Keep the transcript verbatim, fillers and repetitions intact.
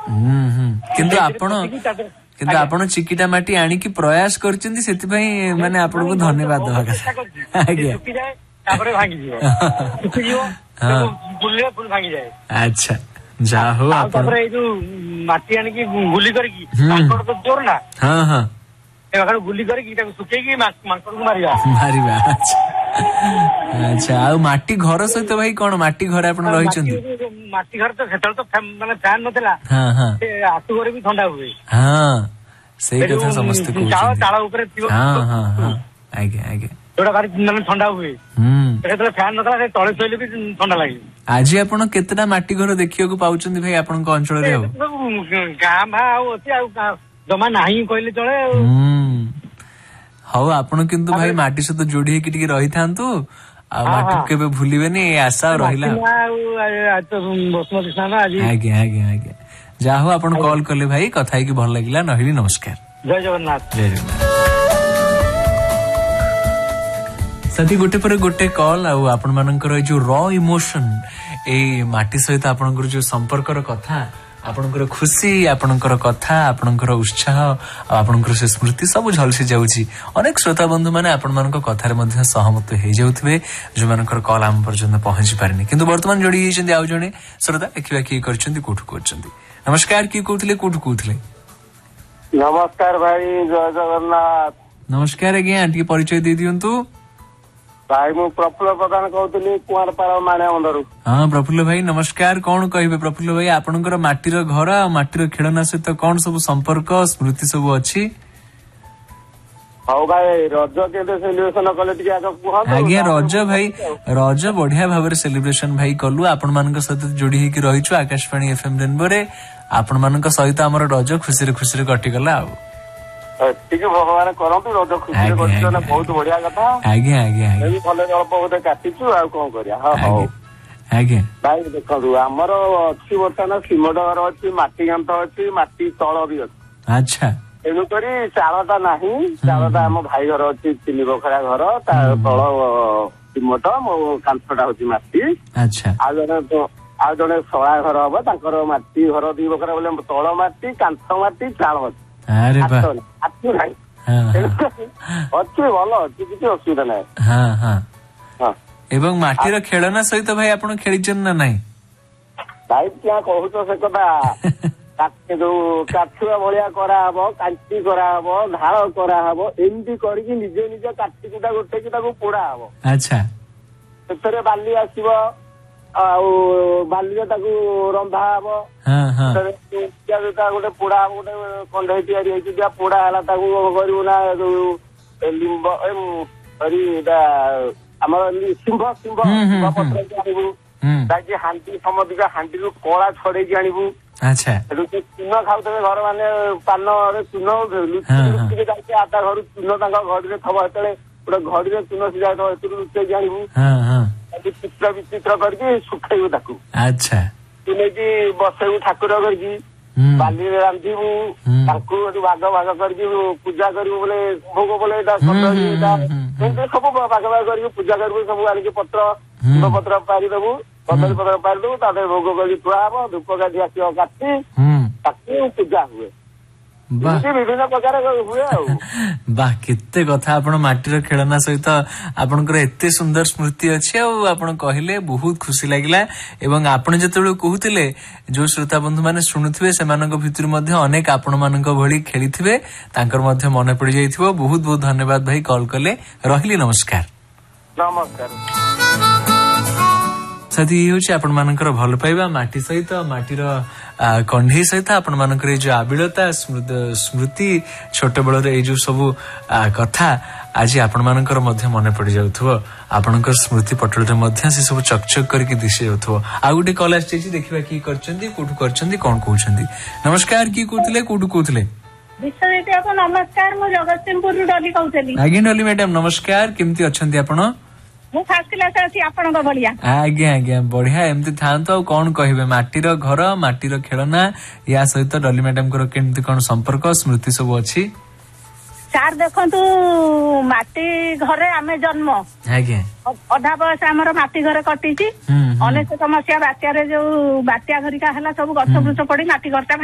କିନ୍ତୁ ଆପଣ କିନ୍ତୁ ଆପଣ ଚିକିଟା ମାଟି ଆଣିକି ପ୍ରୟାସ କରିଛନ୍ତି, ସେଥିପାଇଁ ମାନେ ଆପଣଙ୍କୁ ଧନ୍ୟବାଦ ଦେବା କଥା। ଆଜ୍ଞା ତାପରେ ଭାଙ୍ଗିଯିବ, ଶୁଖିଯିବ, ବୁଲିଲେ ପୁଣି ଭାଙ୍ଗିଯାଏ। ଆଚ୍ଛା, ଯାହା ହଉ ଆପଣ ତାପରେ ଏଇ ଯୋଉ ମାଟି ଆଣିକି ଗୁଲି କରିକି ମାଙ୍କଡ ତ ଜୋର ନା, ହଁ ହଁ ଗୁଲି କରିକି ତାକୁ ଶୁଖେଇକି ମାଙ୍କଡକୁ ମାରିବା ମାରିବା ଆଚ୍ଛା। ଆଉ ମାଟି ଘର ସହିତ ଭାଇ କଣ ମାଟି ଘରେ ଆପଣ ରହିଛନ୍ତି? ମାଟି ଘର ତ ସେତେବେଳେ ତ ମାନେ ଫ୍ୟାନ ନଥିଲା, ଆଟୁ ଘରେ ବି ଥଣ୍ଡା ହୁଏ। ହଁ ସେଇ କଥା ସମସ୍ତେ କହୁଛନ୍ତି। ଚାଳ ଉପରେ ଥିବ, ଆଜ୍ଞା ଆଜ୍ଞା, ଯୋଉଟା ଭାରି ମାନେ ଥଣ୍ଡା ହୁଏ। ସେତେବେଳେ ଫ୍ୟାନ ନଥିଲା, ସେ ତଳେ ଶୋଇଲେ ବି ଥଣ୍ଡା ଲାଗେ। ଆଜି ଆପଣ କେତେଟା ମାଟି ଘର ଦେଖିବାକୁ ପାଉଛନ୍ତି ଭାଇ ଆପଣଙ୍କ ଅଞ୍ଚଳରେ? ଆଉ ଗାଁ ଭାଁ ଆଉ ଅଛି, ଆଉ ଜମା ନାହିଁ କହିଲେ ଚଳେ ଆଉ। ହଉ, ଆପଣ କିନ୍ତୁ ଭାଇ ମାଟି ସହିତ ଯୋଡି ହେଇକି ଟିକେ ରହିଥାନ୍ତୁ, ଆଉ ମାଟିକୁ କେବେ ଭୁଲିବେନି, ଏ ଆଶା ରହିଲା। ଆଜ୍ଞା ଆଜ୍ଞା ଆଜ୍ଞା, ଯାହା ହଉ ଆପଣ କଲ୍ କଲେ ଭାଇ, କଥା ହେଇକି ଭଲ ଲାଗିଲା। ରହିଲି, ନମସ୍କାର। ଜୟ ଜଗନ୍ନାଥ। ଜୟ ଜଗନ୍ନାଥ। ସାଥୀ, ଗୋଟେ ପରେ ଗୋଟେ କଲ୍, ଆଉ ଆପଣ ମାନଙ୍କର ଏଇ ଯୋଉ ର ଇମୋସନ, ଏଇ ମାଟି ସହିତ ଆପଣଙ୍କର ଯୋଉ ସମ୍ପର୍କର କଥା, ଆପଣଙ୍କର ଖୁସି, ଆପଣଙ୍କର କଥା, ଆପଣଙ୍କର ଉତ୍ସାହ, ଆଉ ଆପଣଙ୍କର ସେ ସ୍ମୃତି ସବୁ ଝଲସି ଯାଉଛି। ଅନେକ ଶ୍ରୋତା ବନ୍ଧୁ ମାନେ ଆପଣମାନଙ୍କ କଥାରେ ମଧ୍ୟ ସହମତ ହେଇଯାଉଥିବେ, ଯୋଉମାନଙ୍କର କଲ୍ ଆମ ପର୍ଯ୍ୟନ୍ତ ପହଞ୍ଚି ପାରିନି। କିନ୍ତୁ ବର୍ତ୍ତମାନ ଯୋଡି ହେଇଛନ୍ତି ଆଉ ଜଣେ ଶ୍ରୋତା, ଦେଖିବା କିଏ କରିଛନ୍ତି, କୋଉଠୁ କରୁଛନ୍ତି। ନମସ୍କାର, କିଏ କହୁଥିଲେ, କୋଉଠୁ କହୁଥିଲେ? ନମସ୍କାର ଭାଇ, ଜୟ ଜଗନ୍ନାଥ। ନମସ୍କାର ଆଜ୍ଞା, ଟିକେ ପରିଚୟ ଦେଇ ଦିଅନ୍ତୁ। ଭାଇ ମୁଁ ପ୍ରଫୁଲ୍ଲ ପ୍ରଧାନ କହୁଥିଲି, କୁଆଁରପାଳ ମାଣିଆ ବନ୍ଧରୁ। ହଁ ପ୍ରଫୁଲ୍ଲ ଭାଇ ନମସ୍କାର। କଣ କହିବେ ପ୍ରଫୁଲ୍ଲ ଭାଇ, ଆପଣଙ୍କର ମାଟିର ଘର ଆଉ ମାଟିର ଖେଳନା ସହିତ କଣ ସବୁ ସମ୍ପର୍କ, ସ୍ମୃତି ସବୁ ଅଛି? ହଉ ଭାଇ, ରଜ କେବେ ସେଲିବ୍ରେସନ କଲେ ଟିକେ ଆଗ କୁହନ୍ତୁ। ଆଜ୍ଞା, ରଜ ଭାଇ, ରଜ ବଢିଆ ଭାବରେ ସେଲିବ୍ରେସନ ଭାଇ କଲୁ। ଆପଣ ମାନଙ୍କ ସହିତ ଯୋଡି ହେଇକି ରହିଛୁ ଆକାଶବାଣୀ ଏଫଏମ୍ ରେନବୋରେ। ଆପଣ ମାନଙ୍କ ସହିତ ଆମର ରଜ ଖୁସିରେ ଖୁସିରେ କଟିଗଲା। ଆଉ ଟିକେ ଭଗବାନ କରନ୍ତୁ, ରଜ ଖୁସିରେ କଟିଛ ନା, ବହୁତ ବଢିଆ କଥା। ଆଜ୍ଞା ଆଜ୍ଞା ଆଜ୍ଞା, ଭଲ ଅଳ୍ପ ବୋଧେ କାଟିଛୁ, ଆଉ କଣ କରିବା। ହଁ ହଉ ଆଜ୍ଞା ଭାଇ, ଦେଖନ୍ତୁ ଆମର ଅଛି ବର୍ତ୍ତମାନ ସିମଟ ଘର ଅଛି, ମାଟି କାନ୍ଥ ଅଛି, ମାଟି ତଳ ବି ଅଛି। ଆଚ୍ଛା, ତେଣୁକରି ଚାଳଟା ନାହିଁ, ଚାଳଟା ଆମ ଭାଇ ଘର ଅଛି, ତିନି ବଖରା ଘର, ତା ତଳ ସିମଟ, ମୋ କାନ୍ଥଟା ହଉଛି ମାଟି। ଆଚ୍ଛା, ଆଉ ଜଣେ ଆଉ ଜଣେ ଶଳା ଘର ହବ, ତାଙ୍କର ମାଟି ଘର ଦି ବଖରା, ବୋଲେ ତଳ ମାଟି, କାନ୍ଥ ମାଟି, ଚାଳ ଅଛି। ଆରେ ବା, ଆଛୁ ନାହିଁ ଅଛି, ଭଲ ଅଛି, କିଛି ଅସୁବିଧା ନାହିଁ। ହଁ ହଁ, ଏବଂ ମାଟିର ଖେଳନା ସହିତ ଭାଇ ଆପଣ ଖେଳିଛନ୍ତି ନା ନାଇଁ? ଭାଇ କିଆ କହୁଛ ସେ କଥା, ଯୋଉ କାଠୁଆ ଭଳିଆ କରାହବ, କାଞ୍ଚି କରାହବ, ଢାଳ କରାହବ, ଏମିତି କରିକି ନିଜେ ନିଜ କାଠି କୁଟା ଗୋଟେକି ତାକୁ ପୋଡା ହବ। ଆଚ୍ଛା, ସେଥିରେ ବାଲି ଆସିବ, ଆଉ ବାଲିରେ ତାକୁ ରନ୍ଧା ହବ। ଗୋଟେ ପୋଡା ହବ, ଗୋଟେ କଣ୍ଢେଇ ତିଆରି ହେଇଛି, ଯାହା ପୋଡା ହେଲା ତାକୁ କରିବୁ ନା ଯୋଉ ଲିମ୍ବ ଏଇଟା ଆମର ସିମ୍ଭ ସିମ୍ଭ ସିମ୍ଭ ପତ୍ର ଆଣିବୁ, ଯାଇକି ହାଣ୍ଡି ସମସ୍ତିକା ହାଣ୍ଡିରୁ କଳା ଛଡେଇକି ଆଣିବୁ। ଆଚ୍ଛା, ସେଠୁ ସେ ଚୂନ ଖାଉଥିବେ ଘର ମାନେ, ପାନରେ ଚୂନ ଲୁଚିକି ଲୁଚିକି ଯାଇକି ଆତା ଘରୁ ଚୂନ ତାଙ୍କ ଘଡ଼ିରେ ଥବ, ସେତେବେଳେ ଗୋଟେ ଘଡ଼ିରେ ଚୂନ ସିଝାଇଥିବ, ସେଥିରୁ ଲୁଚେଇକି ଆଣିବୁ। ଚିତ୍ର ବିଚିତ୍ର କରିକି ଶୁଖେଇବୁ ତାକୁ। ଆଚ୍ଛା, ତୁ ନେଇକି ବସେଇବୁ ଠାକୁର କରିକି, ବାଲିରେ ରାନ୍ଧିବୁ, ତାଙ୍କୁ ଏଠୁ ଭାଗ ଭାଗ କରିକି ପୂଜା କରିବୁ, ବୋଲେ ଭୋଗ ବୋଲେ ଏଇଟା ଏମିତି ସବୁ ଭାଗ ଭାଗ କରିକି ପୂଜା କରିବୁ। ସବୁ ଆଣିକି ପତ୍ର ପତ୍ର ପାରିଦବୁ, କଦଳୀ ପତ୍ର ପାରିଦବୁ, ତା ଦେହରେ ଭୋଗ କରିକି ଥୁଆ ହବ, ଧୂପ କାଠି ଆସିବ କାଠି, ତାକୁ ପୂଜା ହୁଏ। ବିଭିନ୍ନ ପ୍ରକାର ହୁଏ ଆଉ। ବାଃ, କେତେ କଥା ଆପଣ ମାଟିର ଖେଳନା ସହିତ ଆପଣଙ୍କର ଏତେ ସୁନ୍ଦର ସ୍ମୃତି ଅଛି, ଆଉ ଆପଣ କହିଲେ ବହୁତ ଖୁସି ଲାଗିଲା। ଏବଂ ଆପଣ ଯେତେବେଳେ କହୁଥିଲେ, ଯୋଉ ଶ୍ରୋତା ବନ୍ଧୁ ମାନେ ଶୁଣୁଥିବେ, ସେମାନଙ୍କ ଭିତରୁ ମଧ୍ୟ ଅନେକ ଆପଣ ମାନଙ୍କ ଭଳି ଖେଳିଥିବେ, ତାଙ୍କର ମଧ୍ୟ ମନେ ପଡି ଯାଇଥିବ। ବହୁତ ବହୁତ ଧନ୍ୟବାଦ ଭାଇ କଲ୍ କଲେ। ରହିଲି, ନମସ୍କାର। ନମସ୍କାର। ସାଥୀ, ଇଏ ହଉଛି ଆପଣ ମାନଙ୍କର ଭଲ ପାଇବା ମାଟି ସହିତ, ମାଟିର କଣ୍ଢେଇ ସହିତ ଆପଣ ମାନଙ୍କର ଏଇ ଯୋଉ ଆବିଳତା, ସ୍ମୃତି, ଛୋଟ ବେଳର ଏଇ ଯୋଉ ସବୁ କଥା ଆଜି ଆପଣ ମାନଙ୍କର ମଧ୍ୟ ମନେ ପଡି ଯାଉଥିବ। ଆପଣଙ୍କର ସ୍ମୃତି ପଟଳରେ ମଧ୍ୟ ସେ ସବୁ ଚକଚକ କରିକି ଦିଶି ଯାଉଥିବ। ଆଉ ଗୋଟେ କଲ୍ ଆସିଯାଇଛି, ଦେଖିବା କିଏ କରିଛନ୍ତି, କୋଉଠୁ କରିଛନ୍ତି, କଣ କହୁଛନ୍ତି। ନମସ୍କାର, କିଏ କହୁଥିଲେ, କୋଉଠୁ କହୁଥିଲେ? ନମସ୍କାର, ମୁଁ ଜଗତସିଂହପୁରରୁ ଡଲି କହୁଥିଲି। ଆଜ୍ଞା ଡଲି ମ୍ୟାଡାମ ନମସ୍କାର, କେମିତି ଅଛନ୍ତି ଆପଣ? ମୁଁ ଫାର୍ଷ୍ଟ କ୍ଲାସ୍ ଅଛି, ଆପଣଙ୍କ ଭଳିଆ। ଆଜ୍ଞା ଆଜ୍ଞା, ବଢିଆ, ଏମିତି ଥାଆନ୍ତୁ। ଆଉ କଣ କହିବେ, ମାଟିର ଘର, ମାଟିର ଖେଳନା, ୟା ସହିତ ଡଲି ମ୍ୟାଡାମଙ୍କର କେମିତି କଣ ସମ୍ପର୍କ, ସ୍ମୃତି ସବୁ ଅଛି? ସାର୍ ଦେଖନ୍ତୁ, ମାଟି ଘରେ ଆମେ ଜନ୍ମ, ଆଜ୍ଞା, ଅଧା ବୟସ ଆମର ମାଟି ଘରେ କଟିଛି। ଅନେଶତ ମସିହା ବାତ୍ୟାରେ ଯୋଉ ବାତ୍ୟା ଘରିକା ହେଲା, ସବୁ ଗଛ ବୃଛ ପଡି ମାଟି ଘରଟା